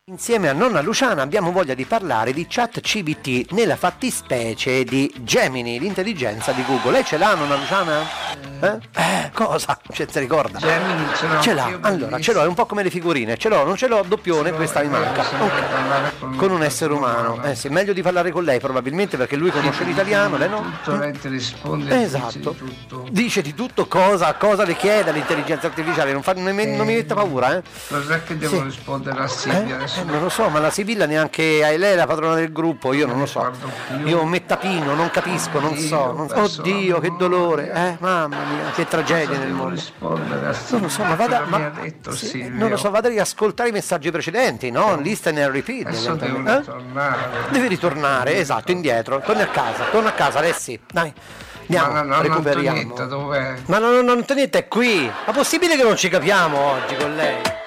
Insieme a nonna Luciana abbiamo voglia di parlare di ChatGPT, nella fattispecie di Gemini, l'intelligenza di Google. Lei ce l'ha, nonna Luciana? Cosa? Non si ricorda? Gemini Ce l'ha, allora ce l'ho, è un po' come le figurine, ce l'ho, non ce l'ho, doppione, questa mi manca. Ok. Con un essere umano, sì, meglio di parlare con lei probabilmente perché lui conosce l'italiano, lei no? Tutto, lei ti risponde, Esatto, dice di tutto. cosa le chiede all'intelligenza artificiale, non mi metta paura, Cos'è che devo rispondere a Silvia adesso? Non lo so, ma la Sibilla neanche lei è la padrona del gruppo, io non lo so. Io un mettapino, non capisco, non so. Oddio, che dolore, mamma mia, che tragedia nel mondo. Non lo so, ma vada. Non lo so, vada a riascoltare i messaggi precedenti, no? Listen and repeat. Adesso devo ritornare. Devi ritornare, esatto, indietro. Torna a casa, Alessi. Dai. Andiamo, recuperiamo. Antonietta, dov'è? Ma no, Antonietta è qui. Ma possibile che non ci capiamo oggi con lei?